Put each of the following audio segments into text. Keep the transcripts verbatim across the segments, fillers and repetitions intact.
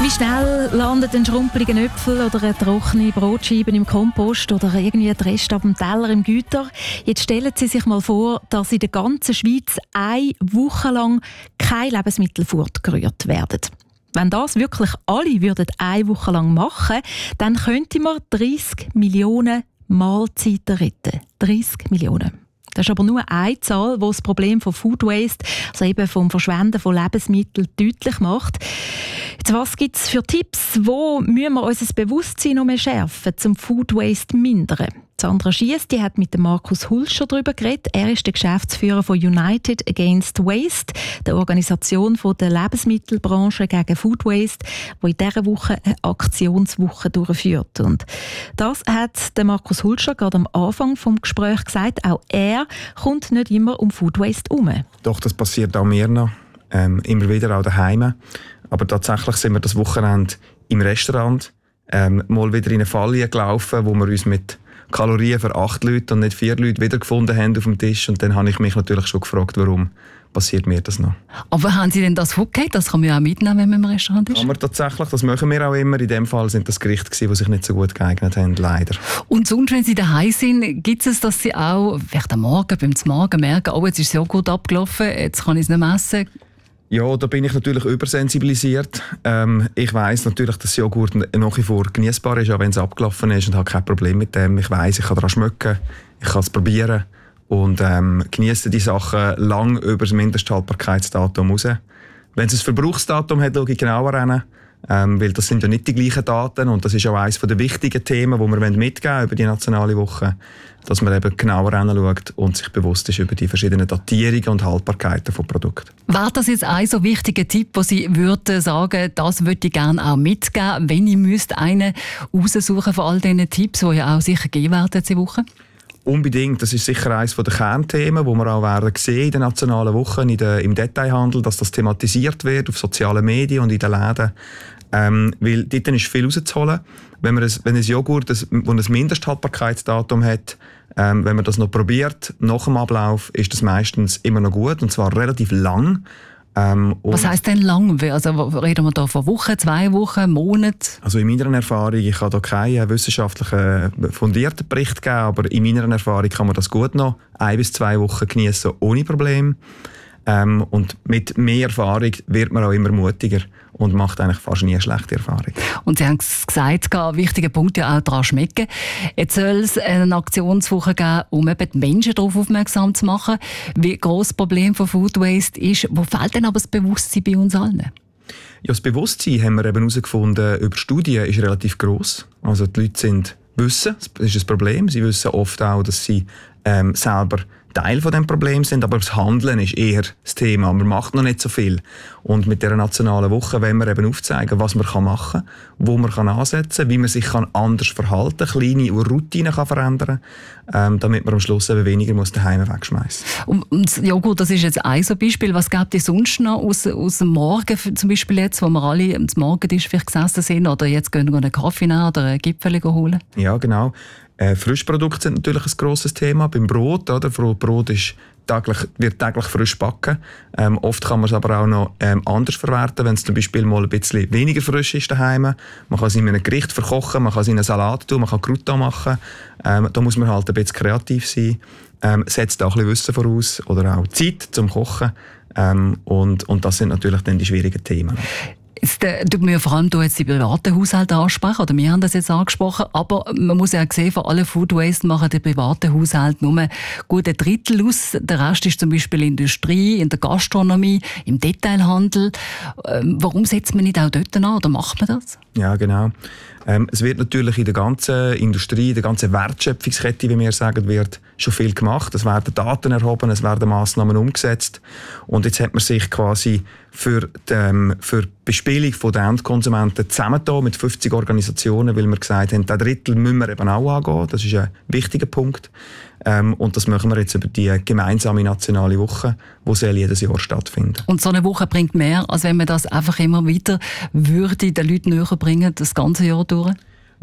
Wie schnell landet ein schrumpeliger Äpfel oder eine trockene Brotscheibe im Kompost oder irgendwie ein Rest auf dem Teller im Güter? Jetzt stellen Sie sich mal vor, dass in der ganzen Schweiz eine Woche lang keine Lebensmittel fortgerührt werden. Wenn das wirklich alle würden eine Woche lang machen, dann könnte man dreißig Millionen Mahlzeiten retten. dreißig Millionen. Das ist aber nur eine Zahl, die das Problem von Food Waste, also eben vom Verschwenden von Lebensmitteln, deutlich macht. Jetzt, was gibt es für Tipps? Wo müssen wir unser Bewusstsein noch mehr schärfen, um Food Waste zu mindern? Sandra Schiess, die hat mit dem Markus Hulscher darüber geredet. Er ist der Geschäftsführer von United Against Waste, der Organisation der Lebensmittelbranche gegen Food Waste, die in dieser Woche eine Aktionswoche durchführt. Und das hat der Markus Hulscher gerade am Anfang des Gesprächs gesagt. Auch er kommt nicht immer um Food Waste herum. Doch, das passiert auch mir noch. Ähm, immer wieder auch daheim. Aber tatsächlich sind wir das Wochenende im Restaurant ähm, mal wieder in eine Falle gelaufen, wo wir uns mit Kalorien für acht Leute und nicht vier Leute wiedergefunden haben auf dem Tisch. Und dann habe ich mich natürlich schon gefragt, warum passiert mir das noch. Aber haben Sie denn das vorgegeben? Das kann man ja auch mitnehmen, wenn man im Restaurant ist. Kann man tatsächlich, das machen wir auch immer. In dem Fall sind das Gerichte gewesen, die sich nicht so gut geeignet haben, leider. Und sonst, wenn Sie daheim sind, gibt es, dass Sie auch vielleicht am Morgen, beim Morgen merken, oh, jetzt ist es ja gut abgelaufen, jetzt kann ich es nicht mehr essen? Ja, da bin ich natürlich übersensibilisiert. Ähm, ich weiss natürlich, dass Joghurt nach wie vor genießbar ist, auch wenn es abgelaufen ist, und habe kein Problem mit dem. Ich weiss, ich kann daran schmecken, ich kann es probieren und ähm, genieße die Sachen lang über das Mindesthaltbarkeitsdatum raus. Wenn es ein Verbrauchsdatum hat, schaue ich genauer hin, ähm, weil das sind ja nicht die gleichen Daten, und das ist auch eines der wichtigen Themen, die wir mitgeben wollen über die nationale Woche, dass man eben genauer hinschaut und sich bewusst ist über die verschiedenen Datierungen und Haltbarkeiten von Produkten. Wäre das jetzt ein so wichtiger Tipp, wo Sie würden sagen, das würde ich gerne auch mitgeben, wenn ich müsste einen raussuchen von all diesen Tipps, die ja auch sicher gegeben werden diese Woche? Unbedingt. Das ist sicher eines der Kernthemen, wo wir auch werden sehen in den nationalen Wochen in der, im Detailhandel, dass das thematisiert wird auf sozialen Medien und in den Läden. Ähm, weil dort ist viel rauszuholen. Wenn, man ein, wenn ein Joghurt, das ein Mindesthaltbarkeitsdatum hat, ähm, wenn man das noch probiert, nach dem Ablauf, ist das meistens immer noch gut, und zwar relativ lang. Ähm, Was heisst denn lang? Also reden wir da von Wochen, zwei Wochen, Monaten? Also in meiner Erfahrung, ich kann da keinen wissenschaftlichen fundierten Bericht geben, aber in meiner Erfahrung kann man das gut noch ein bis zwei Wochen genießen ohne Problem. Ähm, und mit mehr Erfahrung wird man auch immer mutiger und macht eigentlich fast nie eine schlechte Erfahrung. Und Sie haben es gesagt, ein wichtiger Punkt ja auch daran schmecken. Jetzt soll es eine Aktionswoche geben, um eben die Menschen darauf aufmerksam zu machen, wie gross das Problem von Food Waste ist. Wo fehlt denn aber das Bewusstsein bei uns allen? Ja, das Bewusstsein, haben wir eben herausgefunden, über Studien ist relativ gross. Also die Leute sind, wissen, das ist ein Problem. Sie wissen oft auch, dass sie ähm, selber Teil von dem Problem sind, aber das Handeln ist eher das Thema. Man macht noch nicht so viel. Und mit dieser nationalen Woche wollen wir eben aufzeigen, was man machen kann, wo man kann ansetzen kann, wie man sich kann anders verhalten kann, kleine Routinen kann verändern kann, ähm, damit man am Schluss eben weniger muss daheim wegschmeißen muss. Und ja gut, das ist jetzt ein so Beispiel. Was gibt es sonst noch aus, aus dem Morgen, zum Beispiel jetzt, wo wir alle am Morgentisch vielleicht gesessen sind, oder jetzt gehen wir einen Kaffee nehmen oder einen Gipfel holen? Ja, genau. Äh, Frischprodukte sind natürlich ein grosses Thema. Beim Brot, oder? Brot ist täglich, wird täglich frisch backen. Ähm, oft kann man es aber auch noch ähm, anders verwerten, wenn es zum Beispiel mal ein bisschen weniger frisch ist daheim. Man kann es in einem Gericht verkochen, man kann es in einen Salat tun, man kann Crouton machen. Ähm, da muss man halt ein bisschen kreativ sein. Ähm, setzt auch ein bisschen Wissen voraus oder auch Zeit zum Kochen. Ähm, und, und das sind natürlich dann die schwierigen Themen. Jetzt äh, tut man ja vor allem jetzt die privaten Haushalte ansprechen, oder wir haben das jetzt angesprochen, aber man muss ja sehen, von allen Food Waste machen die privaten Haushalte nur gut ein Drittel aus. Der Rest ist zum Beispiel in der Industrie, in der Gastronomie, im Detailhandel. Ähm, warum setzt man nicht auch dort an, oder macht man das? Ja, genau. Ähm, es wird natürlich in der ganzen Industrie, in der ganzen Wertschöpfungskette, wie wir sagen, wird schon viel gemacht. Es werden Daten erhoben, es werden Massnahmen umgesetzt. Und jetzt hat man sich quasi für die, ähm, für die Bespielung der Endkonsumenten zusammengetan mit fünfzig Organisationen, weil wir gesagt haben, ein Drittel müssen wir eben auch angehen. Das ist ein wichtiger Punkt. Ähm, und das machen wir jetzt über die gemeinsame nationale Woche, die soll jedes Jahr stattfinden. Und so eine Woche bringt mehr, als wenn man das einfach immer wieder würde den Leuten näher bringen, das ganze Jahr durch?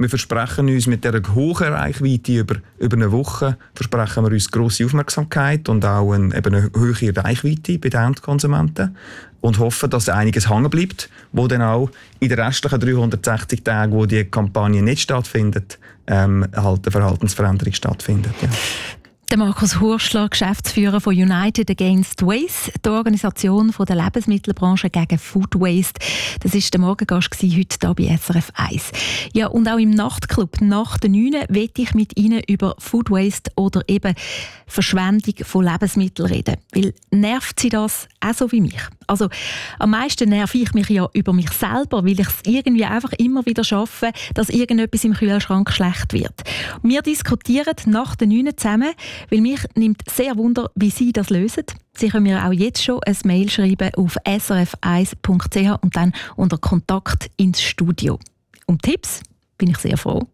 Wir versprechen uns mit dieser hohen Reichweite über, über eine Woche versprechen wir uns grosse Aufmerksamkeit und auch eine, eben eine hohe Reichweite bei den Endkonsumenten und hoffen, dass einiges hängen bleibt, wo dann auch in den restlichen dreihundertsechzig Tagen, wo die Kampagne nicht stattfindet, ähm, halt eine Verhaltensveränderung stattfindet. Ja. Der Markus Hurschler, Geschäftsführer von United Against Waste, die Organisation der Lebensmittelbranche gegen Food Waste. Das war der Morgengast heute hier bei S R F eins. Ja, und auch im Nachtclub nach der neun will ich mit Ihnen über Food Waste oder eben Verschwendung von Lebensmitteln reden. Weil nervt Sie das auch so wie mich? Also am meisten nerv ich mich ja über mich selber, weil ich es irgendwie einfach immer wieder schaffe, dass irgendetwas im Kühlschrank schlecht wird. Wir diskutieren nach der neun zusammen, weil mich nimmt sehr Wunder, wie Sie das lösen. Sie können mir auch jetzt schon ein Mail schreiben auf s r f eins punkt c h und dann unter Kontakt ins Studio. Um Tipps bin ich sehr froh.